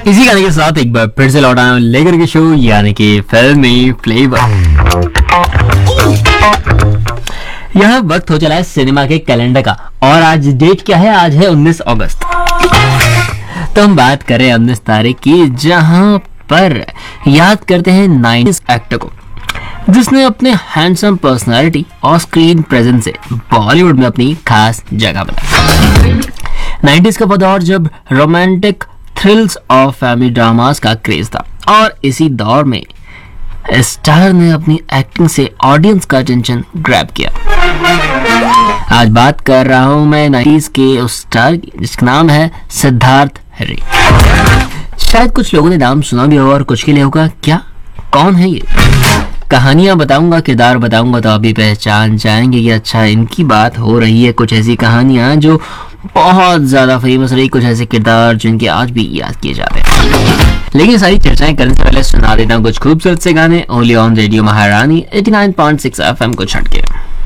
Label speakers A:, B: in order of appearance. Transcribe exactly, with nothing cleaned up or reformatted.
A: इसी गाने के साथ एक बार फिर से लौट आया हूं लेकर के शो यानी कि फिल्मी फ्लेवर। यह वक्त हो चला है सिनेमा के कैलेंडर का और आज डेट क्या है? आज है उन्नीस अगस्त। तो हम बात करें उन्नीस तारीख की, जहां पर याद करते हैं नाइंटीज़ एक्टर को जिसने अपने हैंडसम पर्सनालिटी और स्क्रीन प्रेजेंस से बॉलीवुड में अपनी खास जगह बनाई। नाइंटीज़ का वो दौर जब रोमांटिक थ्रिल्स और फैमिली ड्रामास का क्रेज था और इसी दौर में स्टार ने अपनी एक्टिंग से ऑडियंस का अटेंशन ग्रैब किया। आज बात कर रहा हूं मैं नाइंटीज़ के उस स्टार की जिसका नाम है सिद्धार्थ रे। शायद कुछ लोगों ने नाम सुना भी होगा और कुछ के लिए होगा क्या, कौन है ये? कहानियां बताऊंगा, किरदार बताऊंगा तो अभी पहचान जाएंगे कि अच्छा इनकी बात हो रही है। कुछ ऐसी कहानियां जो बहुत ज्यादा फेमस रही, कुछ ऐसे किरदार जिनके आज भी याद किए जाते हैं। लेकिन सारी चर्चाएं करने से पहले सुना देता हूँ कुछ खूबसूरत से गाने ओनली ऑन रेडियो महारानी eighty nine point six FM को छट के।